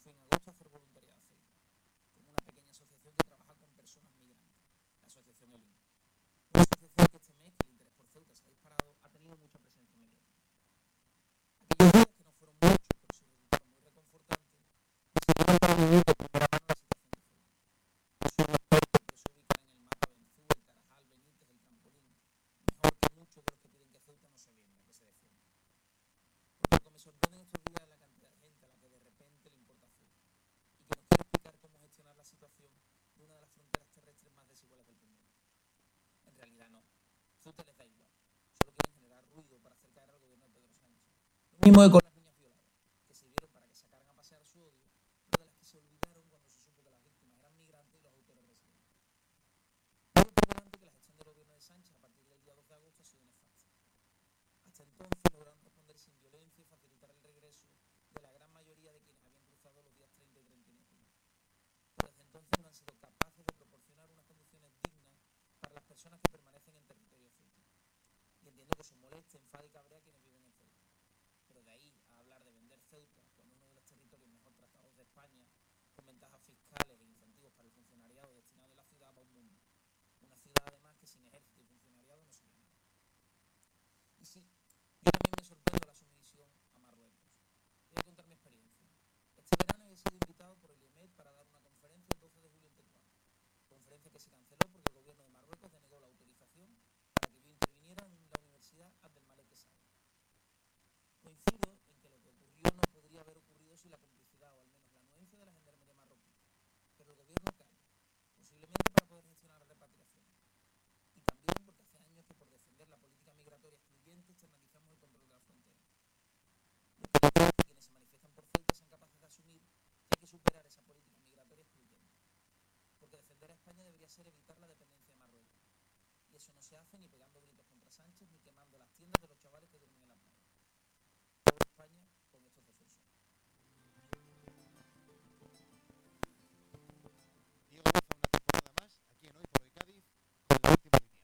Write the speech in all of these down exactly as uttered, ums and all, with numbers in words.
fue en agosto a hacer voluntariado a Ceuta, con una pequeña asociación que trabaja con personas migrantes, la asociación Elín. Una asociación que este mes, que el interés por Ceuta se ha disparado, ha tenido mucha presencia mediática. Aquellos días, que no fueron muchos, pero sí resultaron muy reconfortantes, me sirvieron para vivir de primera mano la situación de Ceuta. No soy un experto, pero sé ubicar en el mapa Benzú, el Tarajal, Benítez, el Trampolín, mejor que muchos de los que piden que Ceuta no se venda, que se defienda. Porque lo que me sorprende en estos días es la cantidad de gente a la que de repente le importa Ceuta y que nos quiere explicar cómo gestionar la situación de una de las fronteras terrestres más desiguales del mundo. En realidad no. Ceuta les da igual. Solo quieren generar ruido para hacer caer al gobierno de Pedro Sánchez. Lo mismo que con las niñas violadas, que sirvieron para que sacaran a pasear su odio, pero de las que se olvidaron cuando se supo que las víctimas eran migrantes y los autores residentes. Muy por delante que la gestión del gobierno de Sánchez a partir del día dos de agosto ha sido nefasta. Hasta entonces lograron responder sin violencia y facilitar el regreso de la gran mayoría de quienes habían cruzado los días treinta y treinta y uno de junio. Pero desde entonces no han sido capaces de proporcionar unas condiciones dignas para las personas que permanecen en territorio ceuta. Y entiendo que eso moleste, enfade y cabrea a quienes viven en Ceuta. Pero de ahí a hablar de vender Ceuta, cuando uno de los territorios mejor tratados de España, con ventajas fiscales e incentivos para el funcionariado destinado a la ciudad, va un mundo. Una ciudad además que sin ejército y funcionariado no sería nada. Y sí, yo también me sorprendo la sumisión a Marruecos. Voy a contar mi experiencia. Este verano he sido invitado por el I E M E D para dar una conferencia el doce de julio en Tetuán. Conferencia que se canceló porque el gobierno de Marruecos denegó la autorización para que yo interviniera en la Universidad Abdelmalek Sade. Coincido en que lo que ocurrió no podría haber ocurrido sin la complicidad o al menos la anuencia de la gendarmería marroquí. Pero el gobierno calla, posiblemente para poder gestionar la repatriación. Y también porque hace años que por defender la política migratoria excluyente externalizamos el control de la frontera. Lo que yo creo es que quienes se manifiestan por Ceuta sean capaces de asumir que hay que superar esa política migratoria excluyente. Porque defender a España debería ser evitar la dependencia de Marruecos. Y eso no se hace ni pegando gritos contra Sánchez ni quemando las tiendas de los chavales que duermen en la playa. Pobre España con estos defensores. Diego Baza, una temporada más, aquí en Hoy por Hoy Cádiz, con la última línea.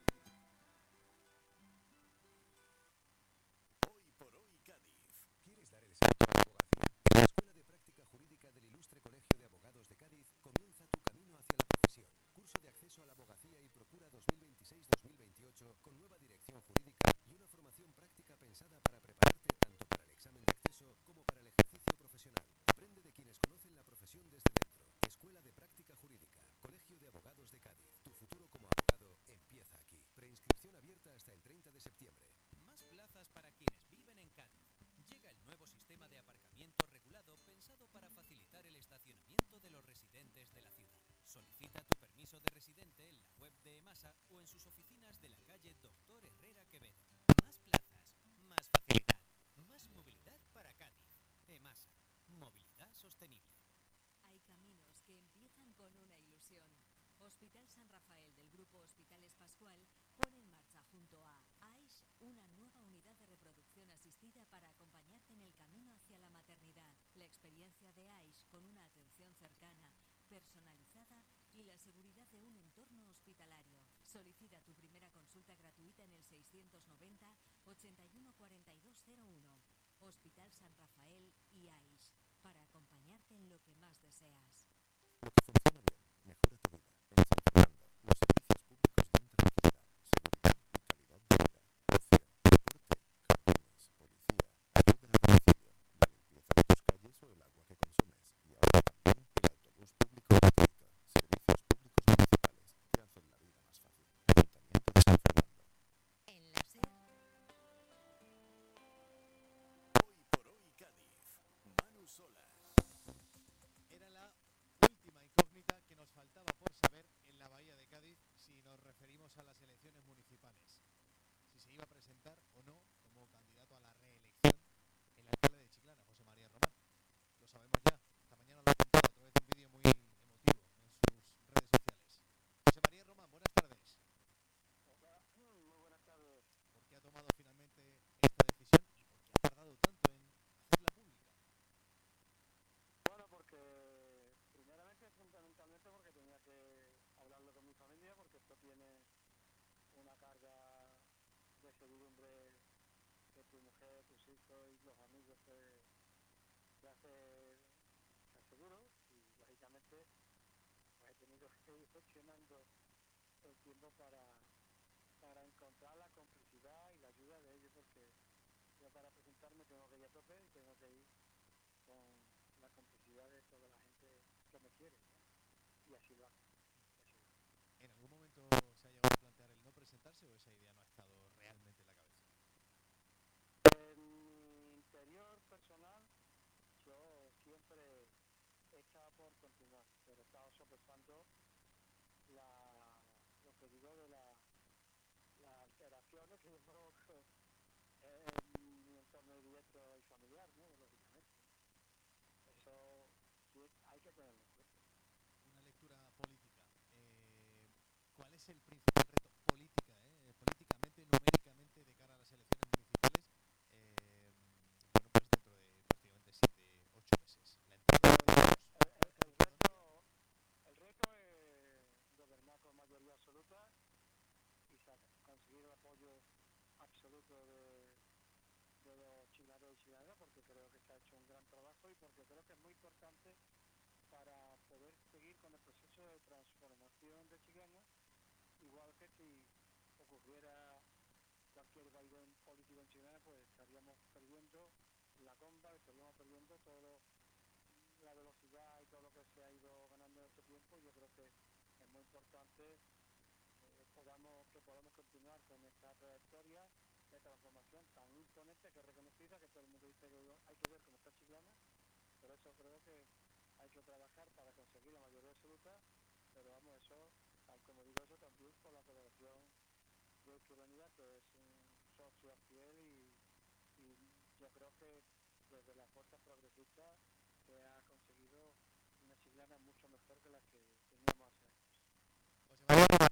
Hoy por Hoy Cádiz. ¿Quieres dar el salto a la abogacía? En la Escuela de Práctica Jurídica del Ilustre Colegio de Abogados de Cádiz comienza tu camino hacia la profesión. Curso de acceso a la abogacía y procura dos mil veintiséis dos mil veintiocho con nueva dirección jurídica y una formación práctica pensada para prepararte tanto para el examen de acceso como para el ejercicio profesional. Aprende de quienes conocen la profesión desde dentro. Escuela de Práctica Jurídica, Colegio de Abogados de Cádiz. Tu futuro como abogado empieza aquí. Preinscripción abierta hasta el treinta de septiembre. Más plazas para quienes viven en Cádiz. Llega el nuevo sistema de aparcamiento regulado pensado para facilitar el estacionamiento de los residentes de la ciudad. Solicita tu permiso de residente en la web de EMASA o en sus oficinas de la calle Doctor Herrera Quevedo. Más plazas, más facilidad, más movilidad para Cádiz. EMASA, movilidad sostenible. Hay caminos que empiezan con una ilusión. Hospital San Rafael del Grupo Hospitales Pascual pone en marcha junto a AISH una nueva unidad de reproducción asistida para acompañarte en el camino hacia la maternidad. La experiencia de AISH con una atención cercana, personalizada y la seguridad de un entorno hospitalario. Solicita tu primera consulta gratuita en el seiscientos noventa, ochenta y uno, cuarenta y dos cero uno. Hospital San Rafael y AISH, para acompañarte en lo que más deseas. Lo que funciona bien, mejora tu vida. En San Fernando, los servicios públicos dan tranquilidad, seguridad y calidad de vida. Ocio, deporte, jardines, policía, ayuda a domicilio, la limpieza de tus calles o el agua que consumes. Y ahora también el autobús público gratuito. Servicios públicos municipales te hacen la vida más fácil. Ayuntamiento de San Fernando. En la SER. Hoy por Hoy Cádiz. Manu Solas. Era la última incógnita que nos faltaba por saber en la Bahía de Cádiz si nos referimos a las elecciones municipales. Si se iba a presentar o no como candidato a la reelección el alcalde de Chiclana, José María Román. Lo sabemos ya. Esta mañana lo ha contado a través de un vídeo muy emotivo en sus redes sociales. José María Román, buenas tardes. Hola, muy buenas tardes. ¿Por qué ha tomado finalmente esta decisión y por qué ha tardado tanto en hacerla pública? Bueno, porque primeramente, fundamentalmente porque tenía que hablarlo con mi familia, porque esto tiene una carga de servidumbre de tu mujer, tus hijos y los amigos que, que hace desgraciadamente pues, he tenido que ir gestionando el tiempo para, para encontrar la complicidad y la ayuda de ellos, porque yo para presentarme tengo que ir a tope y tengo que ir con la complicidad de toda la gente que me quiere, ¿no? Y así lo hago. ¿En algún momento se ha llegado a plantear el no presentarse o esa idea no ha estado realmente en la cabeza? En mi interior personal, yo siempre he estado por continuar, pero he estado sopesando la, lo que digo de la, las alteraciones que yo provoco en mi entorno directo y familiar, ¿no? Lógicamente. Eso sí hay que tenerlo en cuenta. Una lectura política. Eh, ¿Cuál es el principal reto política, eh, políticamente, numéricamente, de cara a las elecciones municipales? Eh, bueno, pues dentro de prácticamente siete, ocho meses. La entrada de Pues Podemos el, el, el reto, el reto es gobernar con mayoría absoluta y sa- conseguir el apoyo absoluto de, de los chilenos y chilenas, porque creo que se ha hecho un gran trabajo y porque creo que es muy importante para poder seguir con el proceso de transformación de Chiclana, igual que si ocurriera cualquier vaivén político en Chiclana, pues estaríamos perdiendo la comba, estaríamos perdiendo todo la velocidad y todo lo que se ha ido ganando en este tiempo. Yo creo que es muy importante eh, podamos, que podamos continuar con esta trayectoria de transformación tan imponente, que es reconocida, que todo el mundo dice que hay que ver cómo está Chiclana. Por eso creo que hay que trabajar para conseguir la mayoría absoluta, pero vamos, eso, tal como digo, eso también por la Federación de Izquierda Unida, que es un socio fiel y, y yo creo que desde las fuerzas progresistas se ha conseguido una Chiclana mucho mejor que la que teníamos hace años. José María